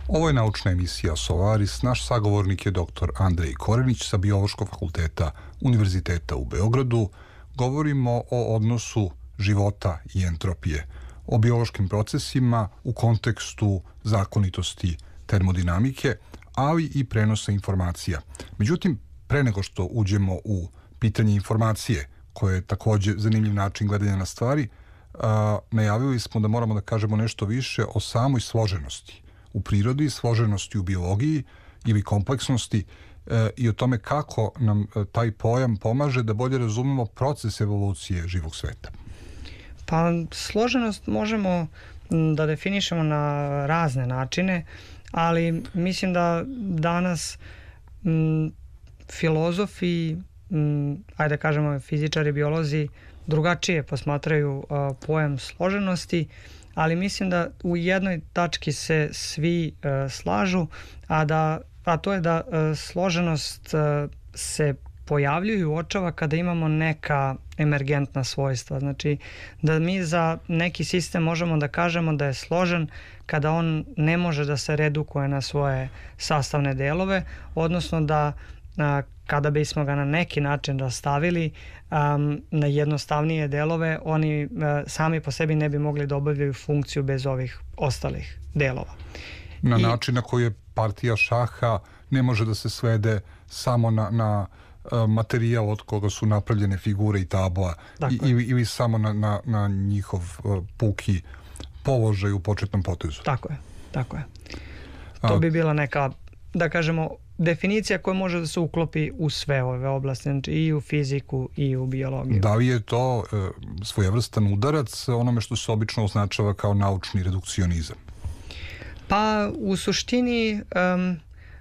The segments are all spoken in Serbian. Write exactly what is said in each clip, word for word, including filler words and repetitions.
Ovo je naučna emisija Solaris. Naš sagovornik je doktor Andrej Korenić sa Biološkog fakulteta Univerziteta u Beogradu. Govorimo o odnosu života i entropije, o biološkim procesima u kontekstu zakonitosti termodinamike, ali i prenosa informacija. Međutim, pre nego što uđemo u pitanje informacije, koje je takođe zanimljiv način gledanja na stvari, a, najavili smo da moramo da kažemo nešto više o samoj složenosti u prirodi, složenosti u biologiji ili kompleksnosti e, i o tome kako nam e, taj pojam pomaže da bolje razumemo proces evolucije živog sveta. Pa složenost možemo da definišemo na razne načine, ali mislim da danas m, filozofi, m, ajde kažemo fizičari, biolozi drugačije posmatraju a, pojam složenosti, ali mislim da u jednoj tački se svi a, slažu, a, da, a to je da a, složenost a, se pojavljuje i uočava kada imamo neka emergentna svojstva. Znači da mi za neki sistem možemo da kažemo da je složen kada on ne može da se redukuje na svoje sastavne delove, odnosno da a, kada bismo ga na neki način rastavili um, na jednostavnije delove, oni uh, sami po sebi ne bi mogli da obavljaju funkciju bez ovih ostalih delova. Na I, način na koji je partija šaha ne može da se svede samo na, na uh, materijal od koga su napravljene figure i tabla i, ili, ili samo na, na, na njihov uh, puki položaj u početnom potezu. Tako je, tako je. To bi bila neka, da kažemo, definicija koja može da se uklopi u sve ove oblasti, znači i u fiziku i u biologiju. Da li je to e, svojevrstan udarac onome što se obično označava kao naučni redukcionizam? Pa u suštini um,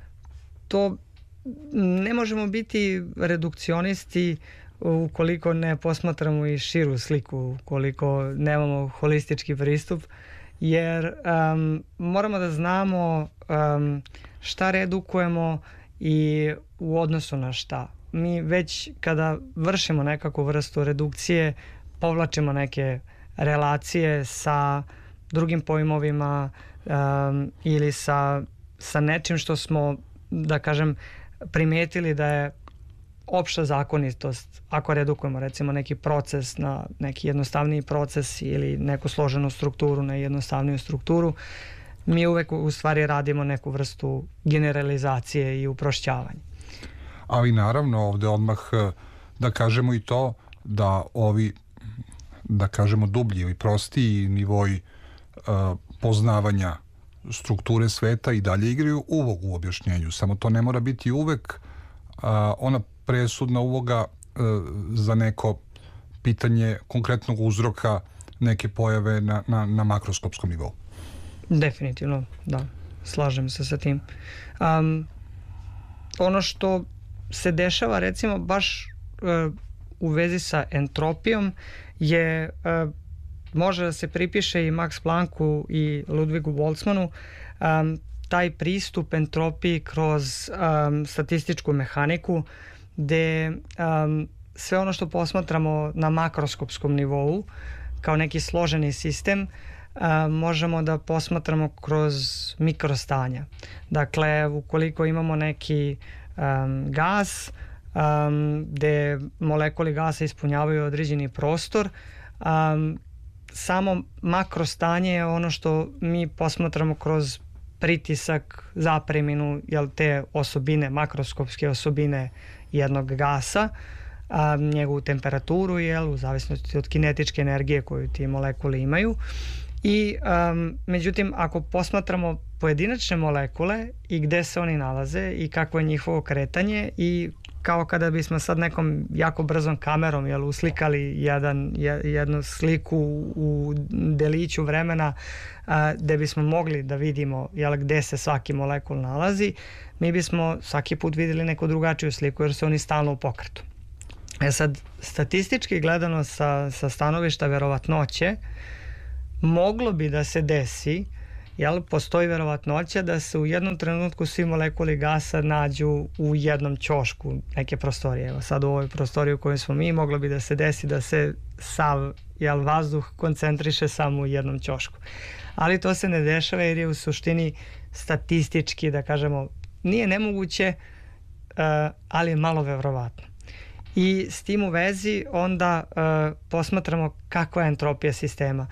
to ne možemo biti redukcionisti ukoliko ne posmatramo i širu sliku, ukoliko nemamo holistički pristup, jer um, moramo da znamo um, šta redukujemo i u odnosu na šta. Mi već kada vršimo nekakvu vrstu redukcije povlačimo neke relacije sa drugim pojmovima um, ili sa, sa nečim što smo, da kažem, primetili da je opšta zakonitost. Ako redukujemo recimo neki proces na neki jednostavniji proces ili neku složenu strukturu na jednostavniju strukturu, mi uvek u stvari radimo neku vrstu generalizacije i uprošćavanja. Ali naravno ovde odmah da kažemo i to da ovi, da kažemo, dublji ili prostiji nivoji uh, poznavanja strukture sveta i dalje igraju ulogu u objašnjenju. Samo to ne mora biti uvek uh, ona presudna uloga uh, za neko pitanje konkretnog uzroka neke pojave na, na, na makroskopskom nivou. Definitivno, da. Slažem se sa tim. Um, ono što se dešava recimo baš uh, u vezi sa entropijom je uh, može da se pripiše i Max Plancku i Ludwigu Boltzmannu um, taj pristup entropiji kroz um, statističku mehaniku gde um, sve ono što posmatramo na makroskopskom nivou kao neki složeni sistem a, možemo da posmatramo kroz mikrostanja. Dakle, ukoliko imamo neki um, gas um, gde molekuli gasa ispunjavaju određeni prostor, um, samo makrostanje je ono što mi posmatramo kroz pritisak, zapreminu, jel, te osobine, makroskopske osobine jednog gasa, a, njegovu temperaturu, jel, u zavisnosti od kinetičke energije koju ti molekuli imaju. I um, međutim, ako posmatramo pojedinačne molekule i gde se oni nalaze i kako je njihovo kretanje, i kao kada bismo sad nekom jako brzom kamerom, jel, uslikali jedan, jednu sliku u deliću vremena a, gde bismo mogli da vidimo, jel, gde se svaki molekul nalazi, mi bismo svaki put videli neku drugačiju sliku jer su oni stalno u pokretu. E sad, statistički gledano sa, sa stanovišta verovatnoće, moglo bi da se desi, jel, postoji verovatnoća da se u jednom trenutku svi molekuli gasa nađu u jednom ćošku neke prostorije. Evo sad u ovoj prostoriji u kojoj smo mi moglo bi da se desi da se sav jel, vazduh koncentriše samo u jednom ćošku. Ali to se ne dešava jer je u suštini statistički, da kažemo, nije nemoguće, ali je malo verovatno. I s tim u vezi onda posmatramo kakva je entropija sistema.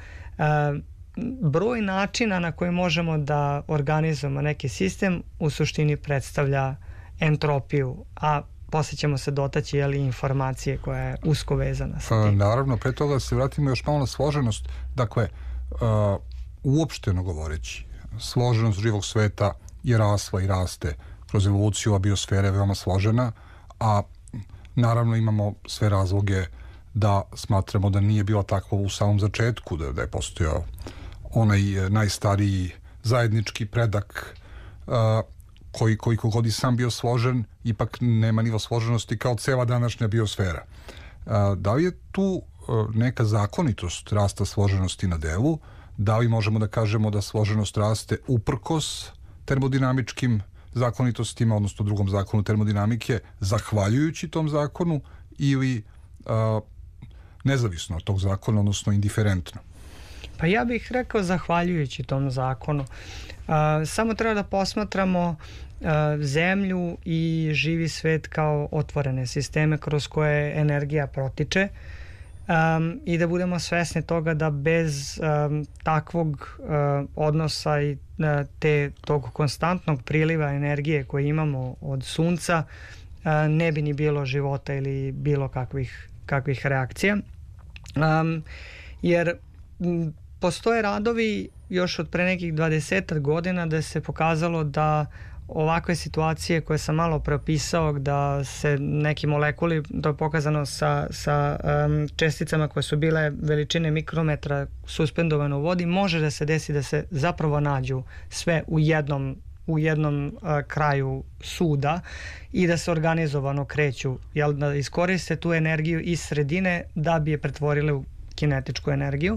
Broj načina na koji možemo da organizujemo neki sistem u suštini predstavlja entropiju, a poslije ćemo se dotaći jeli, informacije koja je usko vezana sa tim. Naravno, pre toga se vratimo još malo na složenost. Dakle, uh, uopšteno govoreći, složenost živog sveta je rasla i raste kroz evoluciju, a biosfera je veoma složena, a naravno imamo sve razloge da smatramo da nije bilo tako u samom začetku, da, da je postojao onaj najstariji zajednički predak uh, koji, koji kogod i sam bio složen, ipak nema nivo složenosti kao cela današnja biosfera. Uh, da li je tu uh, neka zakonitost rasta složenosti na delu? Da li možemo da kažemo da složenost raste uprkos termodinamičkim zakonitostima, odnosno drugom zakonu termodinamike, zahvaljujući tom zakonu ili uh, nezavisno od tog zakona, odnosno indiferentno? Pa ja bih rekao zahvaljujući tom zakonu. Uh, samo treba da posmatramo uh, zemlju i živi svet kao otvorene sisteme kroz koje energija protiče um, i da budemo svesni toga da bez um, takvog uh, odnosa i uh, te, tog konstantnog priliva energije koje imamo od sunca uh, ne bi ni bilo života ili bilo kakvih, kakvih reakcija. Um, jer m, postoje radovi još od pre nekih dvadesetak godina da se pokazalo da ovakve situacije koje sam malo preopisao, da se neki molekuli, to je pokazano sa, sa um, česticama koje su bile veličine mikrometra suspendovane u vodi, može da se desi da se zapravo nađu sve u jednom u jednom uh, kraju suda i da se organizovano kreću, jel, da iskoriste tu energiju iz sredine da bi je pretvorile u kinetičku energiju.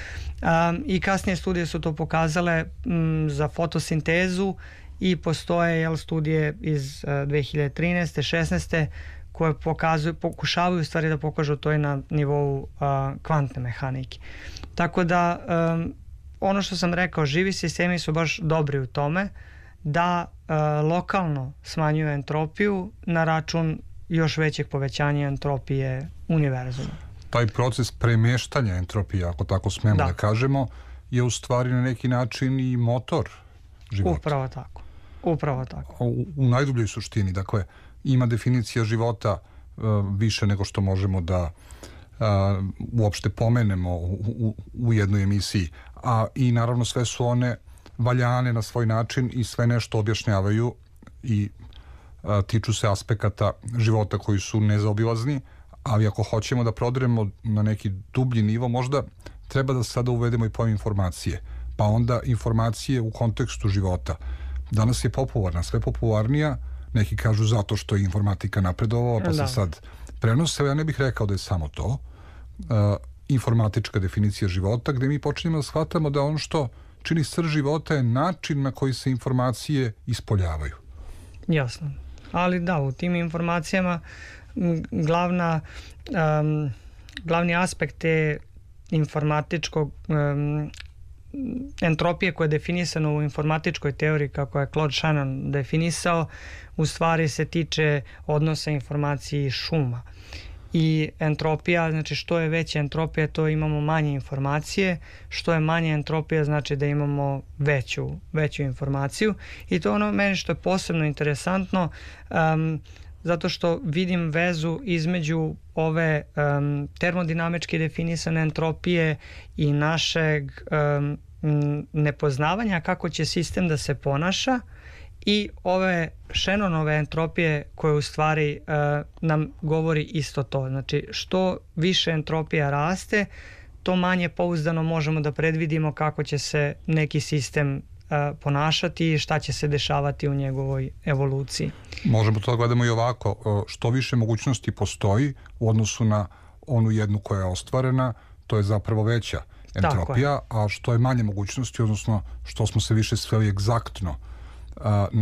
Um, I kasnije studije su to pokazale um, za fotosintezu i postoje jel, studije iz uh, dve hiljade trinaeste šesnaeste koje pokazuju, pokušavaju stvari da pokažu to i na nivou uh, kvantne mehanike. Tako da um, ono što sam rekao, živi sistemi su baš dobri u tome da uh, lokalno smanjuju entropiju na račun još većeg povećanja entropije univerzuma. Taj proces premeštanja entropije, ako tako smemo da, da kažemo, je u stvari na neki način i motor života. Upravo tako. Upravo tako. U, u najdubljoj suštini. Dakle, ima definicija života uh, više nego što možemo da uh, uopšte pomenemo u, u, u jednoj emisiji. A i naravno sve su one valjane na svoj način i sve nešto objašnjavaju i a, tiču se aspekata života koji su nezaobilazni, ali ako hoćemo da prodremo na neki dublji nivo, možda treba da sada uvedemo i pojam informacije, pa onda informacije u kontekstu života. Danas je popularna, sve popularnija, neki kažu zato što je informatika napredovala, pa da. se sad prenose, ja ne bih rekao da je samo to. A, informatička definicija života, gde mi počinjemo da shvatamo da ono što čini srž života je način na koji se informacije ispoljavaju. Jasno. Ali da, u tim informacijama glavna, um, glavni aspekt te informatičkog um, entropije koja je definisana u informatičkoj teoriji kako je Claude Shannon definisao, u stvari se tiče odnosa informacije i šuma. I entropija, znači što je veća entropija, to imamo manje informacije, što je manje entropija znači da imamo veću, veću informaciju i to ono meni što je posebno interesantno um, zato što vidim vezu između ove um, termodinamički definisane entropije i našeg um, nepoznavanja kako će sistem da se ponaša i ove Shannonove entropije koje u stvari uh, nam govori isto to. Znači što više entropija raste, to manje pouzdano možemo da predvidimo kako će se neki sistem uh, ponašati i šta će se dešavati u njegovoj evoluciji. Možemo to da gledamo i ovako, što više mogućnosti postoji u odnosu na onu jednu koja je ostvarena, to je zapravo veća entropija, a što je manje mogućnosti, odnosno što smo se više sveli egzaktno uh,